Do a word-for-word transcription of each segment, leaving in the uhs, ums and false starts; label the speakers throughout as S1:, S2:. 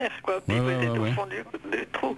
S1: quoi. Puis
S2: Ouais,
S1: vous
S2: ouais,
S1: êtes
S2: ouais,
S1: au
S2: ouais.
S1: fond du, du trou.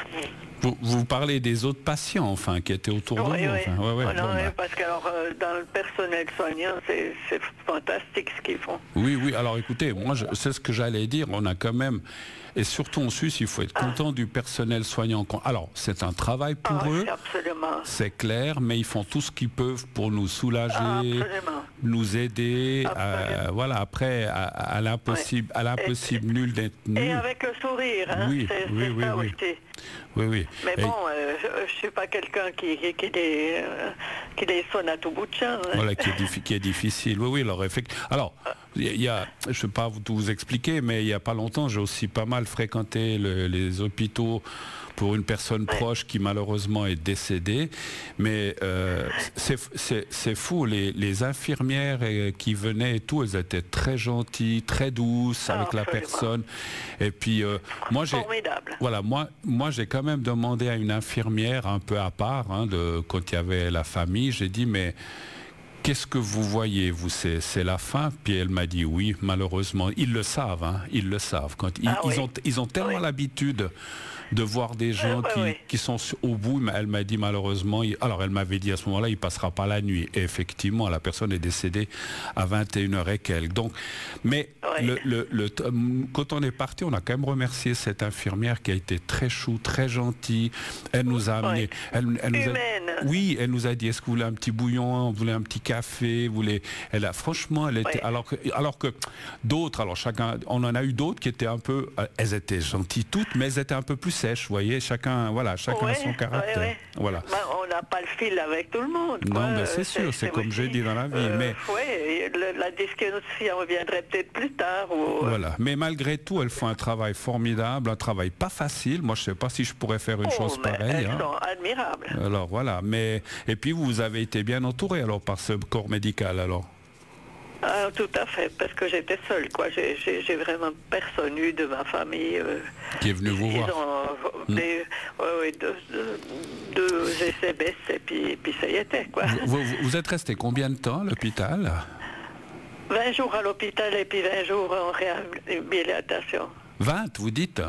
S2: Vous, vous parlez des autres patients, enfin, qui étaient autour de
S1: Oui,
S2: vous.
S1: oui.
S2: Enfin, ouais, ouais,
S1: Oh, non,
S2: bon,
S1: oui,
S2: bah.
S1: parce que alors, euh, dans le personnel soignant, c'est c'est fantastique ce qu'ils font.
S2: Oui, oui. Alors, écoutez, moi, je- c'est ce que j'allais dire. On a quand même, et surtout en Suisse, il faut être
S1: Ah.
S2: content du personnel soignant. Alors, c'est un travail pour
S1: Ah,
S2: eux,
S1: c'est absolument.
S2: c'est clair, mais ils font tout ce qu'ils peuvent pour nous soulager,
S1: Ah, absolument.
S2: nous aider.
S1: Absolument.
S2: euh, voilà. Après, à, à l'impossible, à l'impossible nul d'être
S1: Et
S2: nul.
S1: avec le sourire, hein,
S2: Oui,
S1: c'est
S2: oui,
S1: c'est
S2: oui,
S1: ça
S2: oui.
S1: aussi.
S2: Oui, oui.
S1: Mais
S2: Et-
S1: bon, euh, je ne suis pas quelqu'un qui, qui, qui, les, euh, qui les sonne à tout bout de champ. Hein.
S2: Voilà, qui est, diffi- qui est difficile. Oui, oui, alors, effect- alors il y a, il y a- je ne vais pas vous, tout vous expliquer, mais il n'y a pas longtemps, j'ai aussi pas mal fréquenté le- les hôpitaux pour une personne
S1: Ouais.
S2: proche qui malheureusement est décédée. Mais euh, c'est c'est- c'est fou, les, les infirmières euh, qui venaient et tout, elles étaient très gentilles, très douces
S1: Ah,
S2: avec la
S1: absolument.
S2: personne. Et puis, euh, moi, j'ai...
S1: Formidable.
S2: Voilà, moi, moi j'ai quand même demandé à une infirmière un peu à part, hein, de, quand il y avait la famille, j'ai dit, mais qu'est-ce que vous voyez, vous, c'est, c'est la fin? Puis elle m'a dit oui, malheureusement. Ils le savent, hein, ils le savent. Quand ils,
S1: Ah
S2: ils
S1: oui.
S2: ont, ils ont tellement
S1: Oui.
S2: l'habitude de voir des gens
S1: ouais,
S2: qui,
S1: ouais.
S2: qui sont au bout, mais elle m'a dit malheureusement, il- alors elle m'avait dit à ce moment-là, il passera pas la nuit. Et effectivement, la personne est décédée à vingt et une heures et quelques. Donc, mais
S1: Ouais.
S2: le, le- le- quand on est parti, on a quand même remercié cette infirmière qui a été très chou, très gentille. Elle nous a amené,
S1: Ouais.
S2: elle, elle nous a,
S1: Humaine.
S2: oui, elle nous a dit, est-ce que vous voulez un petit bouillon, vous voulez un petit café, vous voulez, elle a, franchement, elle était,
S1: Ouais.
S2: alors que, alors que d'autres, alors chacun, on en a eu d'autres qui étaient un peu, euh, elles étaient gentilles toutes, mais elles étaient un peu plus sèches, vous voyez, chacun, voilà, chacun
S1: Ouais,
S2: a son caractère.
S1: ouais, ouais.
S2: Voilà.
S1: Ben, on n'a pas le fil avec tout le monde.
S2: Non,
S1: quoi.
S2: mais c'est
S1: Euh,
S2: sûr, c'est comme j'ai dit dans la vie, mais-
S1: Oui, la discussion reviendrait peut-être plus tard. Ou,
S2: Voilà. Mais malgré tout, elles font un travail formidable, un travail pas facile. Moi, je sais pas si je pourrais faire une
S1: Oh,
S2: chose
S1: mais
S2: pareille.
S1: elles
S2: hein.
S1: sont admirables.
S2: Alors voilà. Mais et puis vous avez été bien entouré alors par ce corps médical alors.
S1: Ah, tout à fait, parce que j'étais seule, quoi. J'ai, j'ai, j'ai vraiment personne eu de ma famille. euh,
S2: Qui est venu vous
S1: ils
S2: voir.
S1: ont euh, des, ouais, ouais, deux, deux, deux S M S et puis, puis ça y était, quoi.
S2: Vous, vous- vous êtes resté combien de temps à l'hôpital?
S1: vingt jours à l'hôpital et puis vingt jours en réhabilitation.
S2: vingt, vous dites?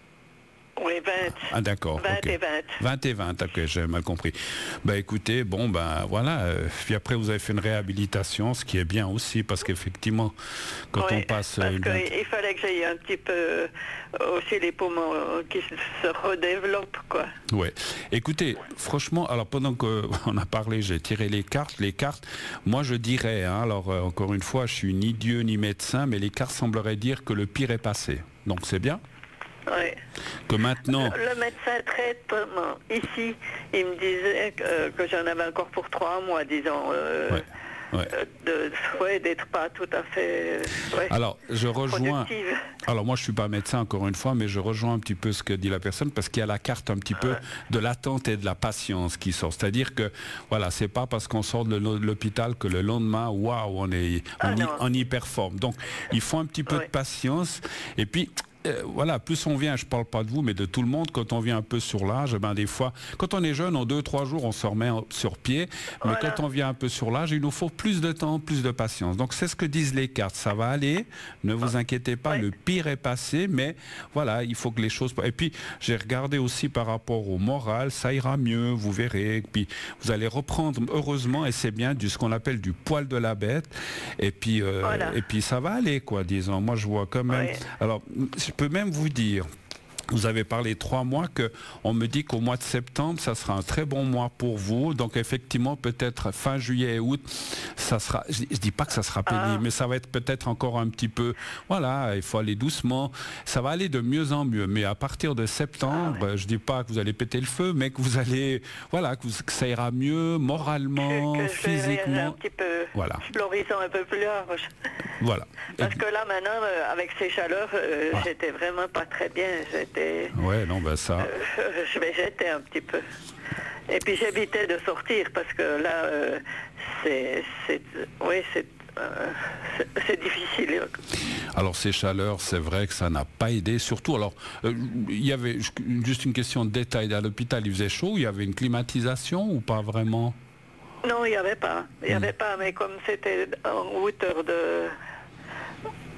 S1: Oui, vingt.
S2: Ah d'accord.
S1: vingt
S2: ok.
S1: et vingt.
S2: vingt et vingt, ok, j'ai mal compris. Ben écoutez, bon ben voilà, euh, puis après vous avez fait une réhabilitation, ce qui est bien aussi, parce qu'effectivement, quand
S1: Oui,
S2: on passe...
S1: parce
S2: une-
S1: qu'il fallait que j'aie un petit peu euh, aussi les poumons euh, qui se se redéveloppent, quoi.
S2: Ouais. Écoutez, franchement, alors pendant qu'on a parlé, j'ai tiré les cartes. Les cartes, moi je dirais, hein, alors euh, encore une fois, je suis ni Dieu ni médecin, mais les cartes sembleraient dire que le pire est passé. Donc c'est bien
S1: Oui.
S2: que maintenant...
S1: Le médecin traitement, ici, il me disait que, que j'en avais encore pour trois mois, disons. euh,
S2: Ouais, ouais.
S1: euh, de, ouais, d'être pas tout à fait euh, ouais,
S2: Alors, je rejoins...
S1: productive.
S2: Alors moi je suis pas médecin encore une fois, mais je rejoins un petit peu ce que dit la personne parce qu'il y a la carte un petit peu de l'attente et de la patience qui sort. C'est-à-dire que voilà, c'est pas parce qu'on sort de l'hô- de l'hôpital que le lendemain, waouh, on est
S1: Ah,
S2: on, y,
S1: non.
S2: on y performe. Donc il faut un petit peu
S1: Ouais.
S2: de patience et puis euh, voilà, plus on vient, je parle pas de vous, mais de tout le monde, quand on vient un peu sur l'âge, eh ben des fois, quand on est jeune, en deux, trois jours, on se remet en- sur pied, mais
S1: Voilà.
S2: quand on vient un peu sur l'âge, il nous faut plus de temps, plus de patience. Donc c'est ce que disent les cartes, ça va aller, ne vous inquiétez pas,
S1: Ouais.
S2: le pire est passé, mais voilà, il faut que les choses... Et puis, j'ai regardé aussi par rapport au moral, ça ira mieux, vous verrez, puis vous allez reprendre, heureusement, et c'est bien, du ce qu'on appelle du poil de la bête, et puis, euh,
S1: Voilà.
S2: et puis ça va aller, quoi, disons. Moi, je vois quand même...
S1: Ouais.
S2: Alors, je peux même vous dire... Vous avez parlé trois mois, que on me dit qu'au mois de septembre, ça sera un très bon mois pour vous. Donc effectivement, peut-être fin juillet et août, ça sera. Je, je dis pas que ça sera pénible,
S1: Ah.
S2: mais ça va être peut-être encore un petit peu. Voilà, il faut aller doucement. Ça va aller de mieux en mieux. Mais à partir de septembre,
S1: Ah, ouais.
S2: je dis pas que vous allez péter le feu, mais que vous allez, voilà, que, vous- que ça ira mieux moralement,
S1: que, que je verrai un
S2: physiquement.
S1: petit peu
S2: Voilà.
S1: l'horizon un peu plus large.
S2: Voilà.
S1: Parce que là maintenant, euh, avec ces chaleurs, euh,
S2: Ah.
S1: j'étais vraiment pas très bien. J'étais,
S2: Ouais, non, ben ça.
S1: euh, je vais jeter un petit peu. Et puis j'évitais de sortir parce que là, euh, c'est, c'est, oui, c'est, euh, c'est, c'est difficile.
S2: Alors ces chaleurs, c'est vrai que ça n'a pas aidé. Surtout, alors, euh, il y avait juste une question de détail. À l'hôpital, il faisait chaud, il y avait une climatisation ou pas vraiment?
S1: Non, il n'y avait pas. Il n'y
S2: Hmm.
S1: avait pas, mais comme c'était en hauteur de...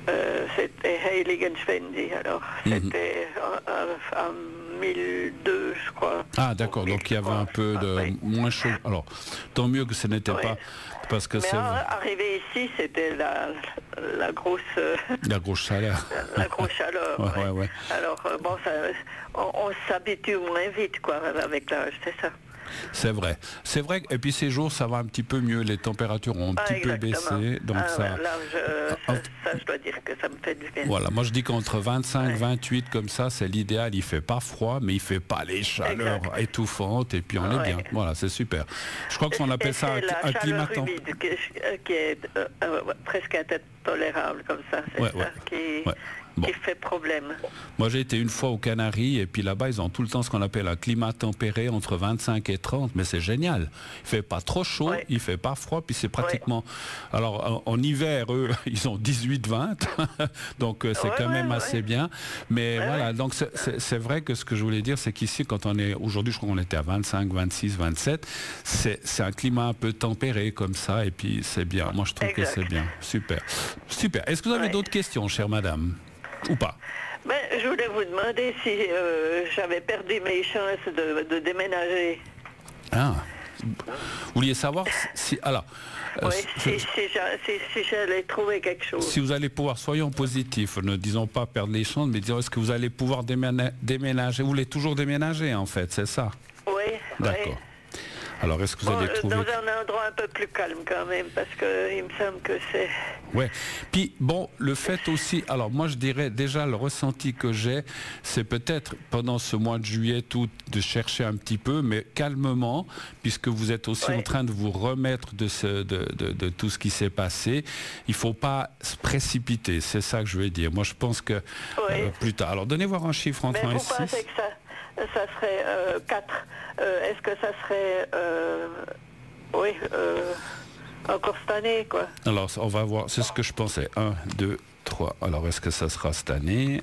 S1: euh, c'était Heiligenschwendi, alors
S2: Mhm.
S1: c'était en, en, en mille deux, je crois.
S2: Ah d'accord, donc il y avait un peu de
S1: oui.
S2: moins chaud. Alors, tant mieux que ce n'était
S1: Oui.
S2: pas, parce que
S1: Mais
S2: c'est
S1: en- arrivé ici, c'était la, la grosse... euh,
S2: la grosse chaleur.
S1: la, la grosse chaleur.
S2: Ouais,
S1: ouais.
S2: ouais, ouais.
S1: Alors, euh, bon, ça, on, on s'habitue moins vite, quoi, avec l'âge, c'est ça.
S2: C'est vrai, c'est vrai. Et puis ces jours, ça va un petit peu mieux. Les températures ont un
S1: Ah,
S2: petit peu
S1: exactement.
S2: baissé, donc
S1: Ah,
S2: ça.
S1: ouais, là, je,
S2: Ah,
S1: ça, ça, je dois dire que ça me fait du bien.
S2: Voilà, moi je dis qu'entre vingt-cinq,
S1: Ouais.
S2: vingt-huit comme ça, c'est l'idéal. Il fait pas froid, mais il fait pas les chaleurs
S1: Exact.
S2: étouffantes, et puis on est
S1: Ouais.
S2: bien. Voilà, c'est super. Je crois qu'on
S1: Et
S2: appelle ça un,
S1: c'est la
S2: un climat
S1: chaleur
S2: temp-
S1: humide qui, est- qui est euh, euh, presque intolérable comme ça, c'est
S2: Ouais,
S1: ça
S2: ouais.
S1: qui,
S2: Ouais. Bon.
S1: qui fait problème.
S2: Moi j'ai été une fois aux Canaries, et puis là-bas ils ont tout le temps ce qu'on appelle un climat tempéré entre vingt-cinq et trente, mais c'est génial. Il fait pas trop chaud,
S1: Ouais.
S2: il fait pas froid, puis c'est pratiquement. Alors en, en hiver, eux, ils ont dix-huit vingt, donc euh, c'est
S1: Ouais,
S2: quand
S1: ouais,
S2: même
S1: ouais.
S2: assez bien. Mais
S1: Ouais,
S2: voilà,
S1: ouais.
S2: donc c'est- c'est c'est vrai que ce que je voulais dire, c'est qu'ici, quand on est aujourd'hui, je crois qu'on était à vingt-cinq, vingt-six, vingt-sept, c'est c'est un climat un peu tempéré comme ça, et puis c'est bien. Moi je trouve que
S1: Exact.
S2: c'est bien. Super, super. Est-ce que vous avez
S1: Ouais.
S2: d'autres questions, chère madame, ou pas?
S1: Ben, je voulais vous demander si euh, j'avais perdu mes chances de, de déménager.
S2: Ah. Vous vouliez savoir si... Alors, euh,
S1: Oui,
S2: je-
S1: si, si, j'a- si, si j'allais trouver quelque chose.
S2: si vous allez pouvoir, soyons positifs, ne disons pas perdre les chances, mais disons est-ce que vous allez pouvoir déména- déménager? Vous voulez toujours déménager en fait, c'est ça?
S1: Oui,
S2: D'accord.
S1: oui.
S2: Alors est-ce que vous
S1: Bon,
S2: allez
S1: euh,
S2: trouver...
S1: dans un endroit un peu plus calme quand même, parce que il me semble que c'est...
S2: Ouais. Puis bon, le fait aussi, alors moi je dirais déjà le ressenti que j'ai, c'est peut-être pendant ce mois de juillet tout de chercher un petit peu, mais calmement, puisque vous êtes aussi
S1: Ouais.
S2: en train de vous remettre de, ce, de, de- de tout ce qui s'est passé. Il faut pas se précipiter, c'est ça que je veux dire. Moi je pense que
S1: Ouais.
S2: euh, plus tard. Alors donnez voir un chiffre entre
S1: Mais
S2: un et
S1: vous pensez
S2: six.
S1: que ça, ça serait euh, quatre. Euh, Est-ce que ça serait... euh, oui, euh, encore cette année, quoi.
S2: Alors on va voir, c'est ce que je pensais. un, deux, trois. Alors est-ce que ça sera cette année?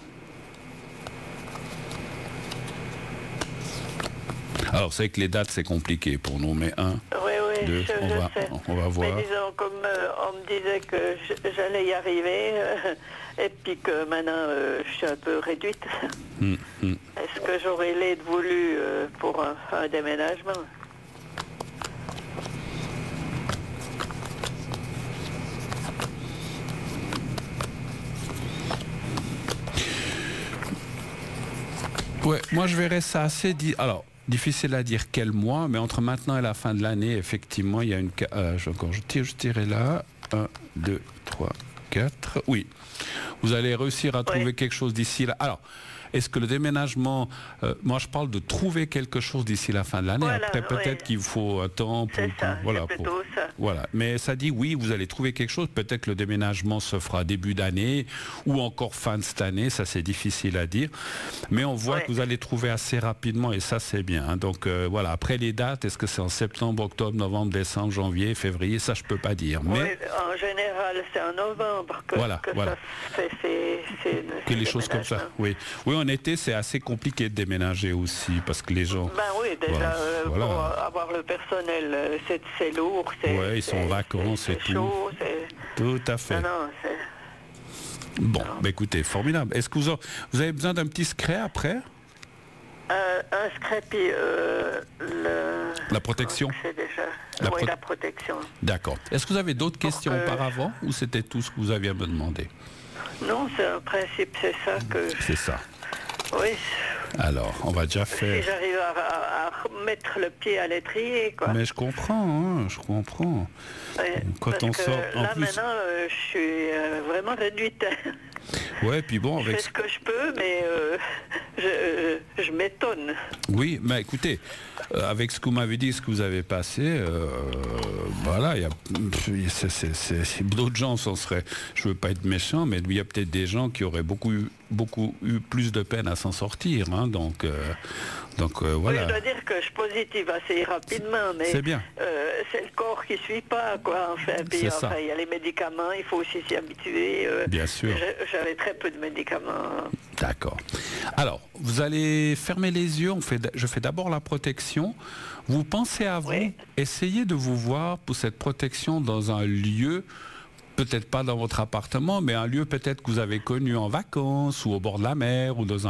S2: Alors c'est que les dates c'est compliqué pour nous, mais un,
S1: Oui, oui,
S2: deux,
S1: je,
S2: on
S1: je
S2: va,
S1: sais.
S2: on va voir.
S1: Mais disons, comme euh, on me disait que je- j'allais y arriver, euh, et puis que maintenant euh, je suis un peu réduite,
S2: Hum, hum.
S1: est-ce que j'aurais l'aide voulu euh, pour un, un déménagement?
S2: Ouais, moi je verrais ça assez dit. Alors, difficile à dire quel mois, mais entre maintenant et la fin de l'année, effectivement, il y a une. ca- euh, je, encore, je tire, je tirais là. un, deux, trois, quatre. Oui. Vous allez réussir à trouver
S1: Oui.
S2: quelque chose d'ici là. Alors, est-ce que le déménagement, euh, moi je parle de trouver quelque chose d'ici la fin de l'année.
S1: Voilà,
S2: Après, peut-être
S1: oui.
S2: qu'il faut un temps pour.
S1: C'est ça,
S2: voilà,
S1: c'est
S2: pour-
S1: plutôt ça.
S2: Voilà, mais ça dit oui, vous allez trouver quelque chose. Peut-être que le déménagement se fera début d'année ou encore fin de cette année, ça c'est difficile à dire. Mais on voit
S1: Ouais.
S2: que vous allez trouver assez rapidement et ça c'est bien. hein. Donc euh, voilà, après les dates, est-ce que c'est en septembre, octobre, novembre, décembre, janvier, février, ça je peux pas dire. Mais
S1: Oui, en général, c'est en novembre que,
S2: Voilà,
S1: que
S2: voilà.
S1: ça fait ces, ces,
S2: que
S1: ces
S2: les choses comme ça,
S1: déménagements.
S2: oui. Oui, en été c'est assez compliqué de déménager aussi parce que les gens...
S1: Ben oui, déjà,
S2: Voilà,
S1: euh,
S2: voilà.
S1: pour euh, avoir le personnel, euh, c'est c'est lourd. c'est-
S2: Ouais, ils sont en
S1: c'est-
S2: vacances
S1: c'est-
S2: et
S1: c'est
S2: tout.
S1: chaud, c'est-
S2: Tout à fait.
S1: Non, non, c'est...
S2: Bon, bah écoutez, formidable. Est-ce que vous, en- vous avez besoin d'un petit secret après?
S1: Euh, un scrappy, euh, le...
S2: La protection.
S1: C'est déjà...
S2: La
S1: oui,
S2: prote-
S1: la protection.
S2: D'accord. Est-ce que vous avez d'autres questions
S1: que-
S2: auparavant ou c'était tout ce que vous aviez à me demander?
S1: Non, c'est en principe, c'est ça que...
S2: C'est ça.
S1: Oui,
S2: Alors, on va déjà
S1: si
S2: faire...
S1: j'arrive à, à- à remettre le pied à l'étrier, quoi.
S2: Mais je comprends, hein, je comprends.
S1: Ouais,
S2: quand
S1: parce
S2: on
S1: que
S2: sort- en
S1: là,
S2: plus-
S1: maintenant, euh, je suis euh, vraiment réduite.
S2: Ouais, puis bon,
S1: Je
S2: avec...
S1: fais ce que je peux, mais euh, je, euh, je m'étonne.
S2: Oui, mais écoutez, euh, avec ce que vous m'avez dit, ce que vous avez passé, euh, voilà, il y a, pff, c'est- c'est- c'est- c'est- d'autres gens, s'en seraient, je veux pas être méchant, mais il y a peut-être des gens qui auraient beaucoup, eu- beaucoup eu plus de peine à s'en sortir, hein, donc, euh, donc euh,
S1: Oui,
S2: voilà.
S1: je dois dire que je suis positive assez rapidement, mais
S2: C'est bien.
S1: euh, c'est le corps qui ne suit pas, quoi. Enfin, puis,
S2: C'est
S1: enfin,
S2: ça.
S1: il y a les médicaments, il faut aussi s'y habituer. euh,
S2: Bien sûr.
S1: je- J'avais très peu de médicaments.
S2: D'accord. Alors, vous allez fermer les yeux. On fait, d- je fais d'abord la protection. Vous pensez à vous.
S1: Oui.
S2: Essayez de vous voir pour cette protection dans un lieu peut-être pas dans votre appartement, mais un lieu peut-être que vous avez connu en vacances ou au bord de la mer ou dans un